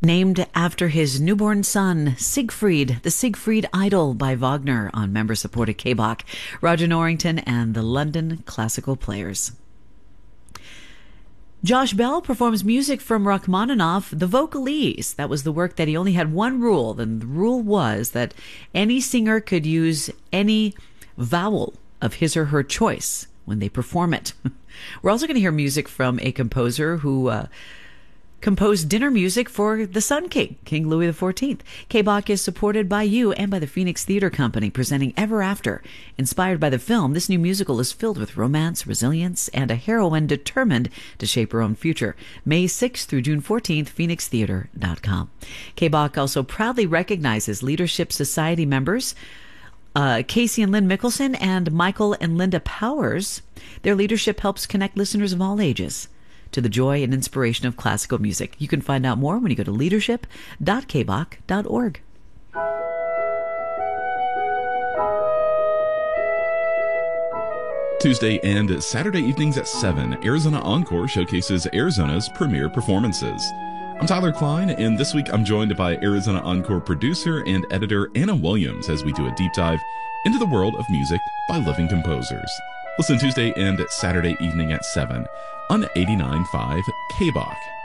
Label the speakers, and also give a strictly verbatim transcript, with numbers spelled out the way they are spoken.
Speaker 1: named after his newborn son, Siegfried, the Siegfried Idol by Wagner on member-supported K B O C, Roger Norrington, and the London Classical Players. Josh Bell performs music from Rachmaninoff, The Vocalese. That was the work that he only had one rule, and the rule was that any singer could use any vowel of his or her choice when they perform it. We're also going to hear music from a composer who uh, composed dinner music for the Sun King, King Louis the fourteenth. K B O C is supported by you and by the Phoenix Theater Company, presenting Ever After. Inspired by the film, this new musical is filled with romance, resilience, and a heroine determined to shape her own future. May sixth through June fourteenth, phoenix theater dot com. K B O C also proudly recognizes Leadership Society members Uh, Casey and Lynn Mickelson and Michael and Linda Powers. Their leadership helps connect listeners of all ages to the joy and inspiration of classical music. You can find out more when you go to leadership dot k b o c dot org.
Speaker 2: Tuesday and Saturday evenings at seven, Arizona Encore showcases Arizona's premier performances. I'm Tyler Klein, and this week I'm joined by Arizona Encore producer and editor Anna Williams as we do a deep dive into the world of music by living composers. Listen Tuesday and Saturday evening at seven on eighty-nine point five K B O C.